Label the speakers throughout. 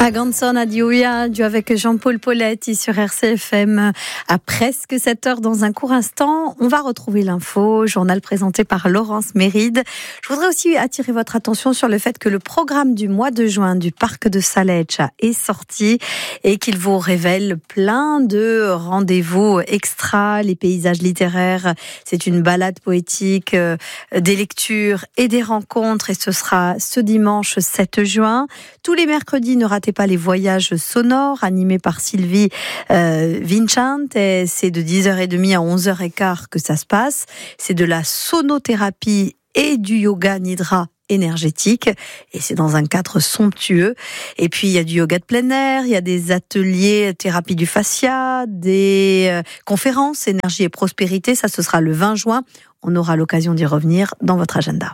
Speaker 1: Aganson Adioia, du avec Jean-Paul Poletti sur RCFM. À presque 7h dans un court instant, on va retrouver l'info, journal présenté par Laurence Méride. Je voudrais aussi attirer votre attention sur le fait que le programme du mois de juin du parc de Saleccia est sorti et qu'il vous révèle plein de rendez-vous extra, les paysages littéraires. C'est une balade poétique, des lectures et des rencontres, et ce sera ce dimanche 7 juin. Tous les mercredis, ne ratez pas les voyages sonores animés par Sylvie Vincent. Et c'est de 10h30 à 11h15 que ça se passe. C'est de la sonothérapie et du yoga nidra énergétique, et c'est dans un cadre somptueux. Et puis il y a du yoga de plein air, il y a des ateliers thérapie du fascia, des conférences énergie et prospérité. Ça, ce sera le 20 juin. On aura l'occasion d'y revenir dans votre agenda.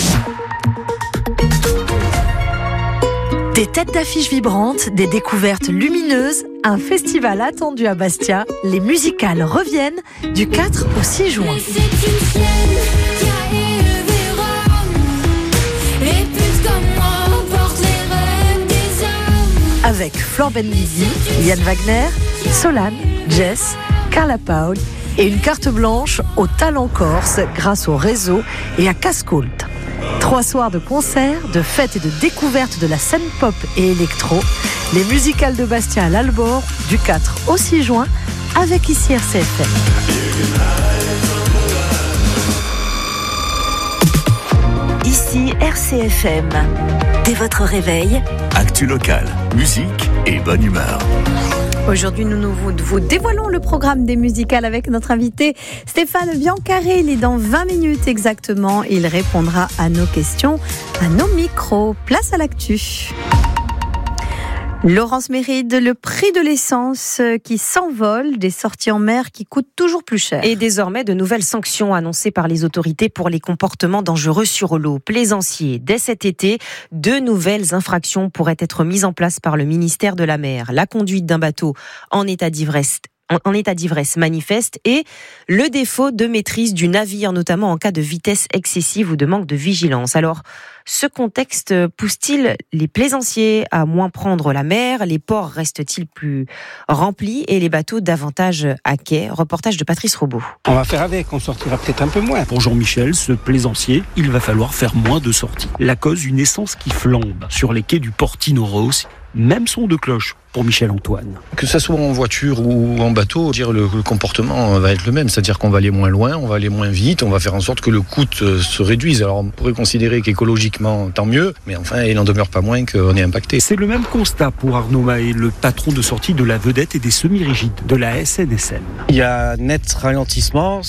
Speaker 1: Des têtes d'affiches vibrantes, des découvertes lumineuses, un festival attendu à Bastia. Les musicales reviennent du 4 au 6 juin. Avec Flor Benguigui, Yann Wagner, Solane, Jess, Carla Paul et une carte blanche au talent corse grâce au réseau et à Cascoult. 3 soirs de concerts, de fêtes et de découvertes de la scène pop et électro. Les musicales de Bastia à l'Albor du 4 au 6 juin avec ici RCFM. Ici RCFM. Dès votre réveil,
Speaker 2: actu locale, musique et bonne humeur.
Speaker 1: Aujourd'hui, nous vous dévoilons le programme des musicales avec notre invité Stéphane Biancaré. Il est dans 20 minutes exactement. Il répondra à nos questions, à nos micros. Place à l'actu. Laurence Méride, le prix de l'essence qui s'envole, des sorties en mer qui coûtent toujours plus cher.
Speaker 3: Et désormais, de nouvelles sanctions annoncées par les autorités pour les comportements dangereux sur l'eau. Plaisanciers, dès cet été, 2 nouvelles infractions pourraient être mises en place par le ministère de la Mer. La conduite d'un bateau en état d'ivresse manifeste et le défaut de maîtrise du navire, notamment en cas de vitesse excessive ou de manque de vigilance. Alors, ce contexte pousse-t-il les plaisanciers à moins prendre la mer? Les ports restent-ils plus remplis et les bateaux davantage à quai? Reportage de Patrice Robot.
Speaker 4: On va faire avec, on sortira peut-être un peu moins.
Speaker 5: Pour Jean-Michel, ce plaisancier, il va falloir faire moins de sorties. La cause, une essence qui flambe sur les quais du Portino Rossi. Même son de cloche pour Michel-Antoine.
Speaker 6: Que ça soit en voiture ou en bateau, le comportement va être le même. C'est-à-dire qu'on va aller moins loin, on va aller moins vite, on va faire en sorte que le coût se réduise. Alors on pourrait considérer qu'écologiquement, tant mieux, mais enfin, il n'en demeure pas moins qu'on est impacté.
Speaker 5: C'est le même constat pour Arnaud Mahé, le patron de sortie de la vedette et des semi-rigides de la SNSM.
Speaker 4: Il y a un net ralentissement,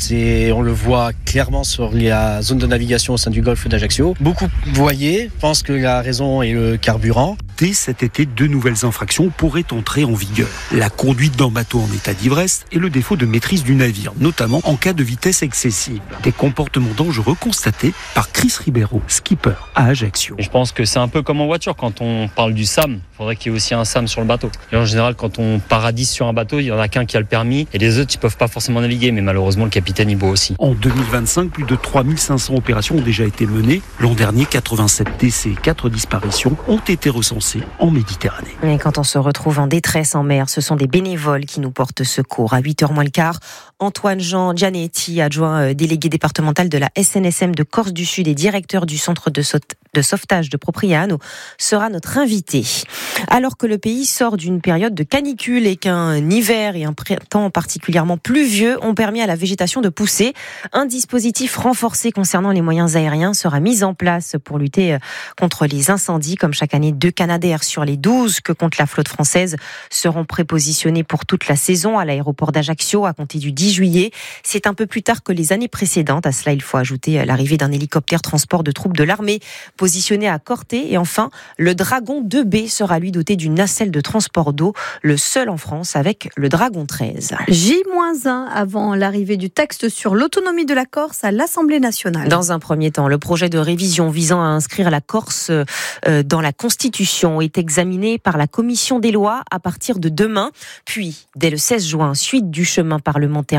Speaker 4: on le voit clairement sur la zone de navigation au sein du golfe d'Ajaccio. Beaucoup de voiliers pensent que la raison est le carburant.
Speaker 5: Dès cet été, 2 nouvelles infractions pourraient entrer en vigueur. La conduite d'un bateau en état d'ivresse et le défaut de maîtrise du navire, notamment en cas de vitesse excessive. Des comportements dangereux constatés par Chris Ribeiro, skipper à Ajaccio.
Speaker 7: Je pense que c'est un peu comme en voiture, quand on parle du SAM, il faudrait qu'il y ait aussi un SAM sur le bateau. Et en général, quand on paradise sur un bateau, il y en a qu'un qui a le permis et les autres, ils peuvent pas forcément naviguer, mais malheureusement, le capitaine, il boit aussi.
Speaker 5: En 2025, plus de 3500 opérations ont déjà été menées. L'an dernier, 87 décès et 4 disparitions ont été recensés en Méditerranée.
Speaker 3: Et quand on se retrouve en détresse en mer, ce sont des bénévoles qui nous portent secours. À 8h moins le quart, Antoine-Jean Gianetti, adjoint délégué départemental de la SNSM de Corse du Sud et directeur du centre de sauvetage de Propriano, sera notre invité. Alors que le pays sort d'une période de canicule et qu'un hiver et un printemps particulièrement pluvieux ont permis à la végétation de pousser, un dispositif renforcé concernant les moyens aériens sera mis en place pour lutter contre les incendies. Comme chaque année, 2 Canadair sur les 12 que compte la flotte française seront prépositionnés pour toute la saison à l'aéroport d'Ajaccio à compter du 10 juillet. C'est un peu plus tard que les années précédentes. À cela, il faut ajouter l'arrivée d'un hélicoptère transport de troupes de l'armée positionné à Corté. Et enfin, le Dragon 2B sera lui doté d'une nacelle de transport d'eau, le seul en France avec le Dragon 13.
Speaker 1: J-1 avant l'arrivée du texte sur l'autonomie de la Corse à l'Assemblée nationale.
Speaker 3: Dans un premier temps, le projet de révision visant à inscrire la Corse dans la Constitution est examiné par la Commission des lois à partir de demain. Puis, dès le 16 juin, suite du chemin parlementaire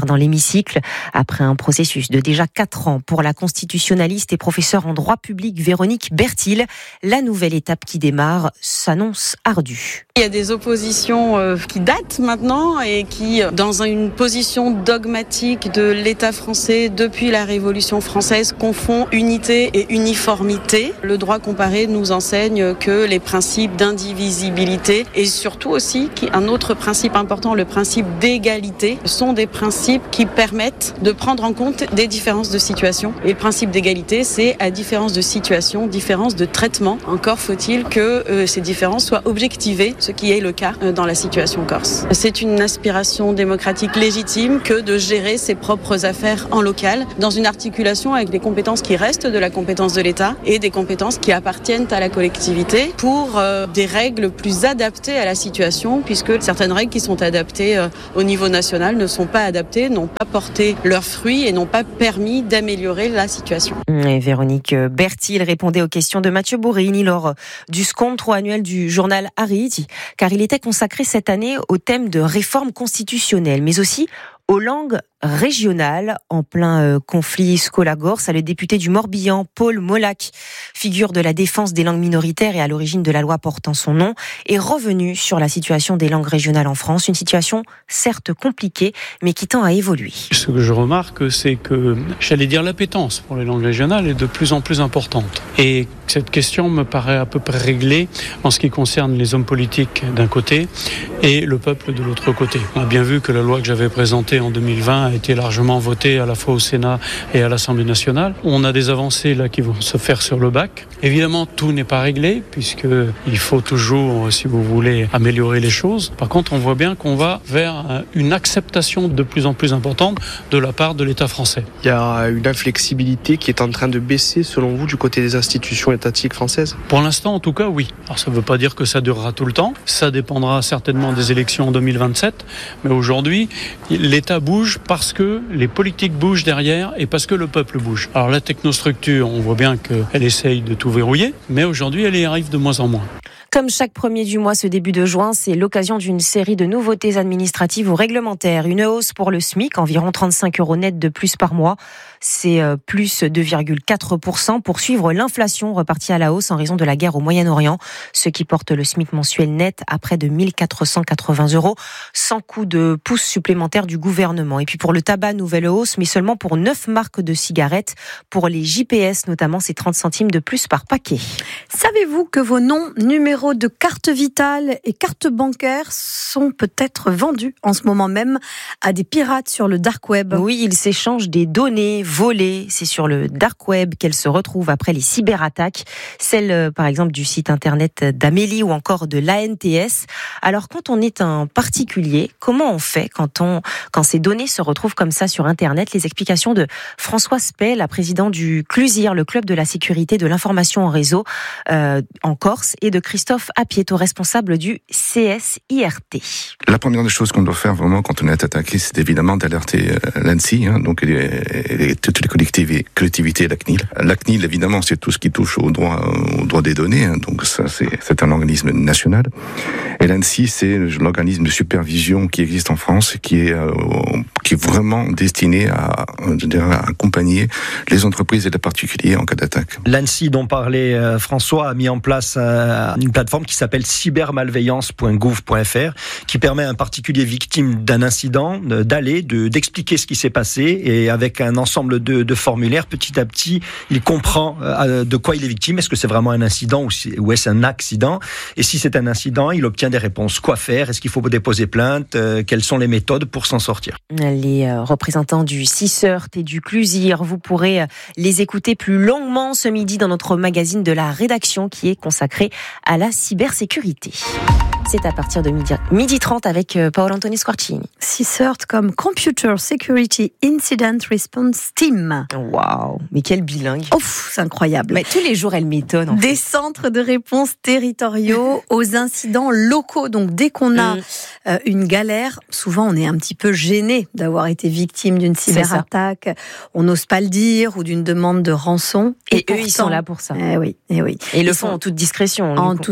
Speaker 3: hier dans l'hémicycle, après un processus de déjà 4 ans pour la constitutionnaliste et professeure en droit public Véronique Bertil. La nouvelle étape qui démarre s'annonce ardue.
Speaker 8: Il y a des oppositions qui datent maintenant et qui, dans une position dogmatique de l'État français depuis la Révolution française, confond unité et uniformité. Le droit comparé nous enseigne que les principes d'indivisibilité et surtout aussi un autre principe important, le principe d'égalité, sont des principes qui permettent de prendre en compte des différences de situation. Et le principe d'égalité, c'est à différence de situation, différence de traitement. Encore faut-il que ces différences soient objectivées, ce qui est le cas dans la situation corse. C'est une aspiration démocratique légitime que de gérer ses propres affaires en local, dans une articulation avec des compétences qui restent de la compétence de l'État et des compétences qui appartiennent à la collectivité pour des règles plus adaptées à la situation, puisque certaines règles qui sont adaptées au niveau national ne sont pas adaptées, n'ont pas porté leurs fruits et n'ont pas permis d'améliorer la situation.
Speaker 3: Et Véronique Bertil répondait aux questions de Mathieu Bourrini lors du scontro annuel du journal Aridi, car il était consacré cette année au thème de réforme constitutionnelle, mais aussi aux langues régionales. En plein conflit scola-gorse, le député du Morbihan, Paul Molac, figure de la défense des langues minoritaires et à l'origine de la loi portant son nom, est revenu sur la situation des langues régionales en France, une situation certes compliquée, mais qui tend à évoluer.
Speaker 5: Ce que je remarque, c'est que, l'appétence pour les langues régionales est de plus en plus importante. Et cette question me paraît à peu près réglée en ce qui concerne les hommes politiques d'un côté et le peuple de l'autre côté. On a bien vu que la loi que j'avais présentée en 2020 a été largement votée à la fois au Sénat et à l'Assemblée nationale. On a des avancées là qui vont se faire sur le bac. Évidemment, tout n'est pas réglé puisqu'il faut toujours, si vous voulez, améliorer les choses. Par contre, on voit bien qu'on va vers une acceptation de plus en plus importante de la part de l'État français.
Speaker 9: Il y a une inflexibilité qui est en train de baisser, selon vous, du côté des institutions étatiques françaises ?
Speaker 5: Pour l'instant, en tout cas, oui. Alors, ça ne veut pas dire que ça durera tout le temps. Ça dépendra certainement des élections en 2027. Mais aujourd'hui, l'État bouge parce que les politiques bougent derrière et parce que le peuple bouge. Alors la technostructure, on voit bien qu'elle essaye de tout verrouiller, mais aujourd'hui, elle y arrive de moins en moins.
Speaker 3: Comme chaque premier du mois, ce début de juin, c'est l'occasion d'une série de nouveautés administratives ou réglementaires. Une hausse pour le SMIC, environ 35 € net de plus par mois. C'est plus 2,4%. Pour suivre l'inflation repartie à la hausse en raison de la guerre au Moyen-Orient, ce qui porte le SMIC mensuel net à près de 1 480 €, sans coup de pouce supplémentaire du gouvernement. Et puis pour le tabac, nouvelle hausse, mais seulement pour 9 marques de cigarettes. Pour les JPS notamment, c'est 30 centimes de plus par paquet.
Speaker 1: Savez-vous que vos noms, numéros de carte vitale et carte bancaire sont peut-être vendus en ce moment même à des pirates sur le dark web?
Speaker 3: Oui, ils s'échangent des données volées. C'est sur le dark web qu'elles se retrouvent après les cyberattaques. Celle, par exemple, du site internet d'Amélie ou encore de l'ANTS. Alors, quand on est un particulier, comment on fait quand ces données se retrouvent comme ça sur Internet? Les explications de François Spey, la présidente du CLUSIR, le club de la sécurité de l'information en réseau en Corse, et de Christophe Apieto, responsable du CSIRT.
Speaker 10: La première des choses qu'on doit faire vraiment quand on est attaqué, c'est évidemment d'alerter l'ANSSI, donc toutes les collectivités, la CNIL. La CNIL, évidemment, c'est tout ce qui touche au droit des données, donc ça c'est un organisme national. Et l'ANSSI, c'est l'organisme de supervision qui existe en France, qui est vraiment destiné à accompagner les entreprises et les particuliers en cas d'attaque.
Speaker 11: L'ANSSI dont parlait François a mis en place une plateforme qui s'appelle cybermalveillance.gouv.fr, qui permet à un particulier victime d'un incident d'expliquer ce qui s'est passé, et avec un ensemble de formulaires, petit à petit, il comprend de quoi il est victime. Est-ce que c'est vraiment un incident ou est-ce un accident? Et si c'est un incident, il obtient des réponses. Quoi faire? Est-ce qu'il faut déposer plainte? Quelles sont les méthodes pour s'en sortir?
Speaker 3: Les représentants du CSIRT et du CLUSIR, vous pourrez les écouter plus longuement ce midi dans notre magazine de la rédaction qui est consacré à la cybersécurité. C'est à partir de 12h30 avec Paolo Antonio Squarcini.
Speaker 1: CSIRT comme Computer Security Incident Response Team.
Speaker 3: Waouh, mais quel bilingue.
Speaker 1: Ouf, c'est incroyable.
Speaker 3: Mais tous les jours, elle m'étonne.
Speaker 1: Des centres de réponse territoriaux aux incidents locaux. Donc dès qu'on a une galère, souvent on est un petit peu gêné d'avoir été victime d'une cyberattaque. On n'ose pas le dire, ou d'une demande de rançon.
Speaker 3: Et eux, ils sont là pour ça.
Speaker 1: Oui.
Speaker 3: Et ils le font en toute discrétion.
Speaker 1: En toute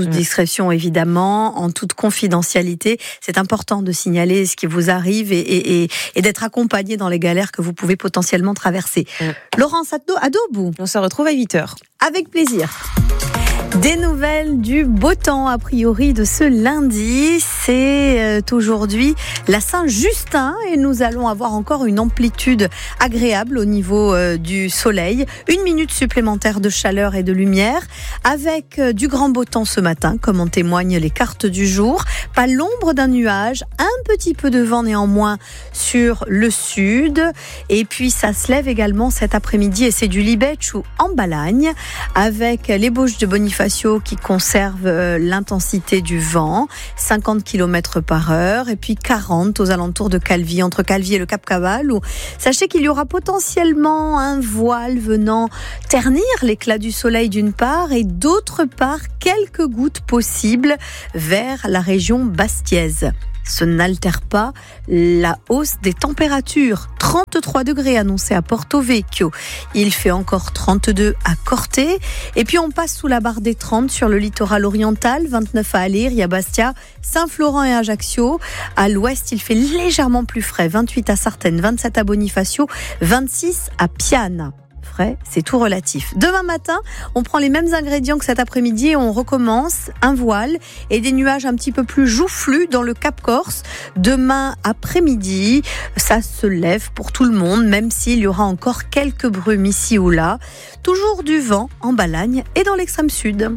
Speaker 1: toute discrétion évidemment, en toute confidentialité. C'est important de signaler ce qui vous arrive et d'être accompagné dans les galères que vous pouvez potentiellement traverser. Laurence Adobou.
Speaker 3: On se retrouve à 8h.
Speaker 1: Avec plaisir. Des nouvelles du beau temps, a priori, de ce lundi. C'est aujourd'hui la Saint-Justin et nous allons avoir encore une amplitude agréable au niveau du soleil. 1 minute supplémentaire de chaleur et de lumière avec du grand beau temps ce matin, comme en témoignent les cartes du jour. Pas l'ombre d'un nuage, un petit peu de vent néanmoins sur le sud. Et puis ça se lève également cet après-midi et c'est du Libetch ou en Balagne avec l'ébauche de Bonifacio qui conserve l'intensité du vent, 50 km/h et puis 40 aux alentours de Calvi, entre Calvi et le Cap Caval, où sachez qu'il y aura potentiellement un voile venant ternir l'éclat du soleil d'une part et d'autre part quelques gouttes possibles vers la région bastiaise. Ce n'altère pas la hausse des températures. 33 degrés annoncés à Porto Vecchio. Il fait encore 32 à Corté. Et puis on passe sous la barre des 30 sur le littoral oriental. 29 à Allegri, à Bastia, Saint-Florent et Ajaccio. À l'ouest, il fait légèrement plus frais. 28 à Sartène, 27 à Bonifacio, 26 à Piana. Frais, c'est tout relatif. Demain matin, on prend les mêmes ingrédients que cet après-midi et on recommence un voile et des nuages un petit peu plus joufflus dans le Cap Corse. Demain après-midi, ça se lève pour tout le monde, même s'il y aura encore quelques brumes ici ou là. Toujours du vent en Balagne et dans l'extrême sud.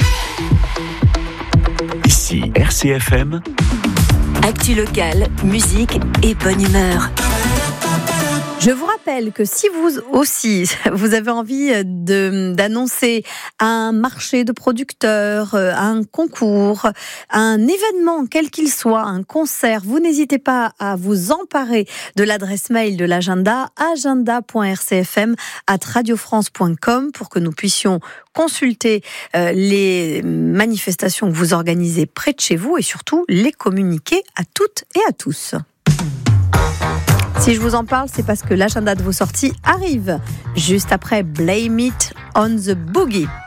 Speaker 2: Ici RCFM.
Speaker 12: Actu locale, musique et bonne humeur.
Speaker 1: Je vous rappelle que si vous aussi, vous avez envie d'annoncer un marché de producteurs, un concours, un événement, quel qu'il soit, un concert, vous n'hésitez pas à vous emparer de l'adresse mail de l'agenda, agenda.rcfm@radiofrance.com pour que nous puissions consulter les manifestations que vous organisez près de chez vous et surtout les communiquer à toutes et à tous. Si je vous en parle, c'est parce que l'agenda de vos sorties arrive juste après Blame It on the Boogie.